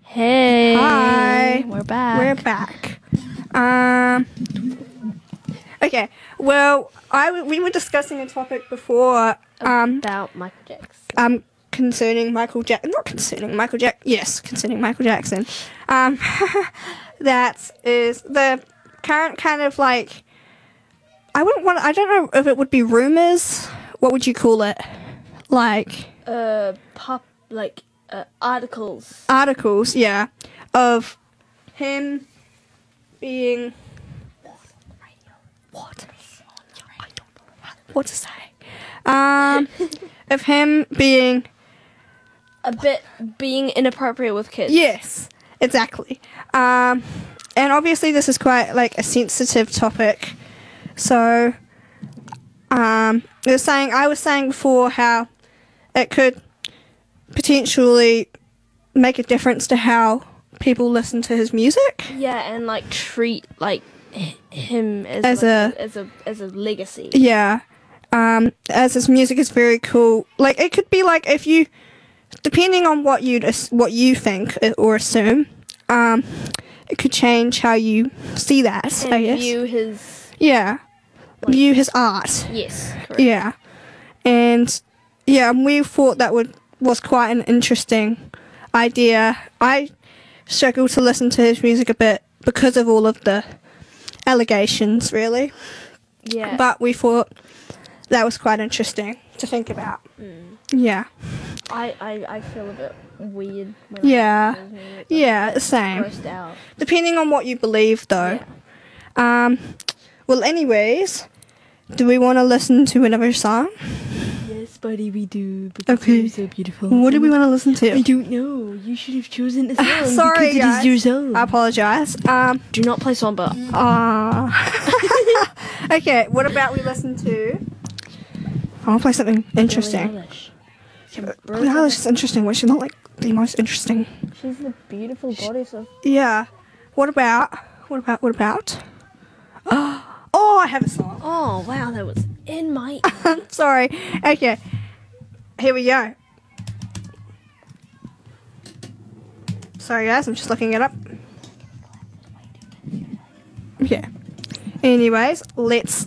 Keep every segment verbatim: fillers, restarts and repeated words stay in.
Hey. Hi. We're back. We're back. Um. Okay. Well, I w- we were discussing a topic before. Um. About Michael Jackson. Um. Concerning Michael Jack. Not concerning Michael Jack. Yes, concerning Michael Jackson. Um. That is the current kind of like. I wouldn't want. I don't know if it would be rumors. What would you call it? Like. Uh, pop, like, uh, articles. Articles, yeah, of him being what? I don't know what to say. Um, of him being A bit being inappropriate with kids. yes, exactly. Um, and obviously this is quite like a sensitive topic. So, um, I was saying I was saying before how it could potentially make a difference to how people listen to his music. Yeah, and, like, treat, like, h- him as, As like, a- as a as a legacy. Yeah. Um, as his music is very cool. Like, it could be like if you, depending on what you what you think or assume, um, it could change how you see that. And I guess. view his... Yeah. Like- View his art. Yes, correct. Yeah. And yeah, and we thought that would was quite an interesting idea. I struggle to listen to his music a bit because of all of the allegations, really. Yeah. But we thought that was quite interesting to think about. Mm. Yeah. I, I, I feel a bit weird when Yeah. I listen to his music. Like, Yeah, same. grossed out. Depending on what you believe, though. Yeah. Um. Well, anyways, do we want to listen to another song? Yes, buddy, we do. Because Okay. you're so beautiful. What do we want to listen I to? don't know. You should have chosen a song. Sorry, because guys. it is your song. I apologize. Um. Do not play Somber. Ah. Okay. What about we listen to? I want to play something interesting. Billie Eilish. Billie Eilish is interesting, but she's not like the most interesting. She's the beautiful goddess of... Yeah. What about? What about? What about? Oh, I have a song. Oh, wow, that was in my... Sorry. Okay. Here we go. Sorry, guys. I'm just looking it up. Okay. Anyways, let's.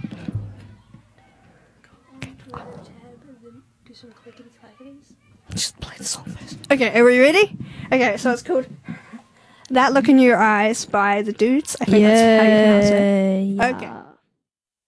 Just play the song first. Okay, are we ready? Okay, so it's called That Look in Your Eyes by The Dudes. I think that's how you pronounce it. yeah. Okay.